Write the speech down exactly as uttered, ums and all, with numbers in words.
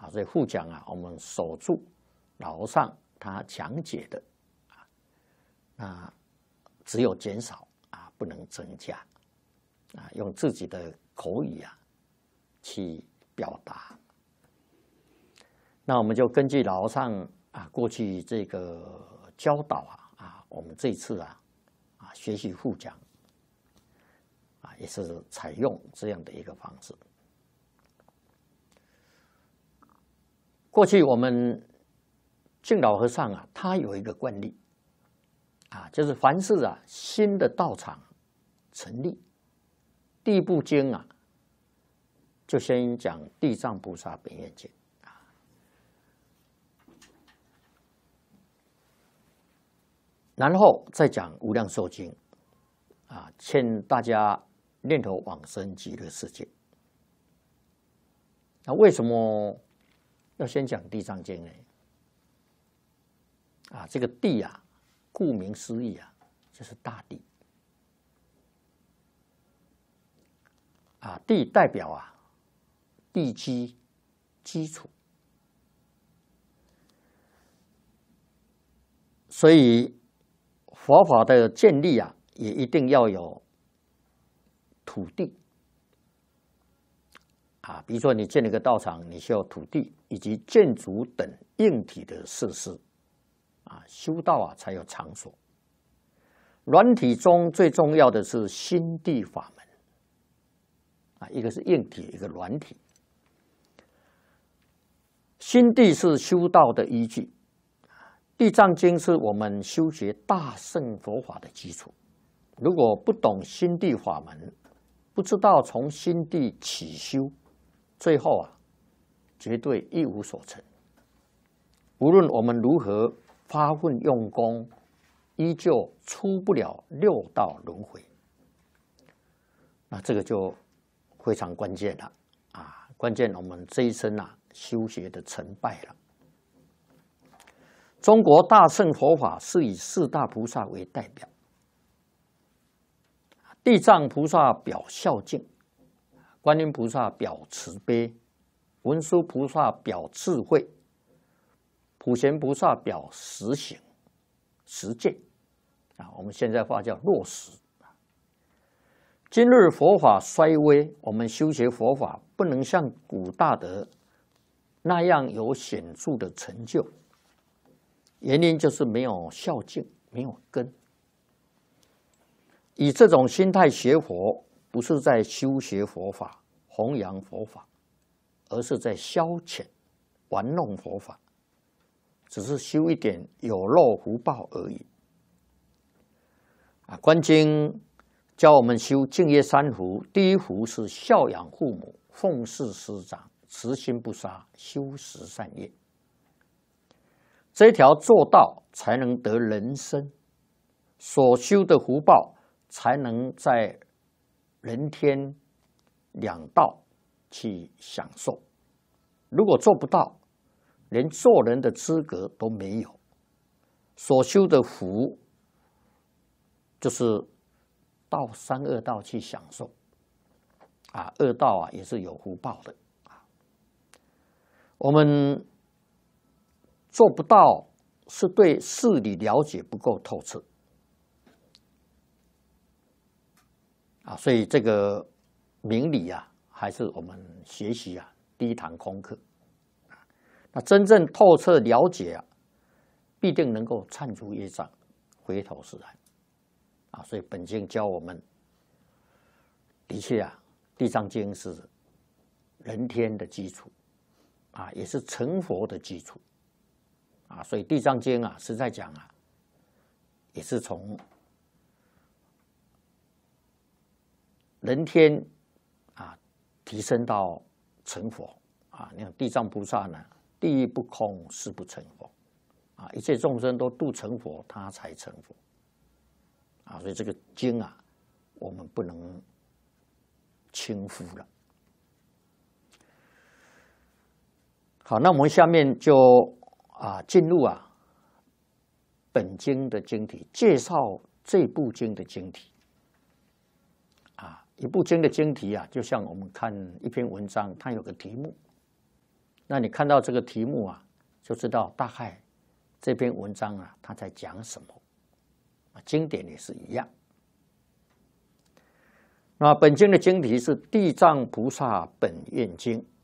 啊，所以复讲啊，我们守住老和尚他讲解的啊，那只有减少啊，不能增加啊，用自己的口语啊去表达。那我们就根据老和尚啊过去这个教导啊啊，我们这次啊啊学习复讲啊，也是采用这样的一个方式。过去我们敬老和尚啊，他有一个惯例啊，就是凡是啊新的道场成立，第一部经啊，就先讲地藏菩萨本愿经啊，然后再讲无量寿经啊，劝大家念头往生极乐世界。那为什么要先讲地藏经呢？啊，这个地啊，顾名思义啊，就是大地。啊，地代表啊，地基基础。所以佛法的建立啊，也一定要有土地。啊，比如说你建了一个道场，你需要土地以及建筑等硬体的设施，啊，修道啊才有场所。软体中最重要的是心地法门，啊，一个是硬体，一个软体。心地是修道的依据，地藏经是我们修学大乘佛法的基础。如果不懂心地法门，不知道从心地起修，最后啊，绝对一无所成。无论我们如何发奋用功，依旧出不了六道轮回。那这个就非常关键了啊！关键我们这一生啊，修学的成败了。中国大乘佛法是以四大菩萨为代表，地藏菩萨表孝敬，观音菩萨表慈悲，文殊菩萨表智慧，普贤菩萨表实行实践啊，我们现在话叫落实。今日佛法衰微，我们修学佛法不能像古大德那样有显著的成就，原因就是没有孝敬，没有根。以这种心态学佛，不是在修学佛法、弘扬佛法，而是在消遣、玩弄佛法，只是修一点有漏福报而已。啊，观经教我们修净业三福，第一福是孝养父母、奉事师长、慈心不杀、修十善业。这一条做到，才能得人生，所修的福报才能在人天两道去享受。如果做不到，连做人的资格都没有，所修的福就是到三恶道去享受啊，恶道啊也是有福报的啊。我们做不到，是对事理了解不够透彻啊，所以这个明理啊，还是我们学习啊第一堂功课。那真正透彻了解啊，必定能够铲除业障，回头是岸啊。所以本经教我们，的确啊，地藏经是人天的基础啊，也是成佛的基础啊。所以地藏经啊，实在讲啊，也是从人天啊提升到成佛啊。你看地藏菩萨呢，地狱不空，誓不成佛啊！一切众生都度成佛，他才成佛啊！所以这个经啊，我们不能轻忽了。好，那我们下面就啊进入啊本经的经题，介绍这部经的经题啊。一部经的经题啊，就像我们看一篇文章，它有个题目那你看到这个题目啊，就知道大概这篇文章啊，它在讲什么。经典也是一样。那本经的经题是《地藏菩萨本愿经》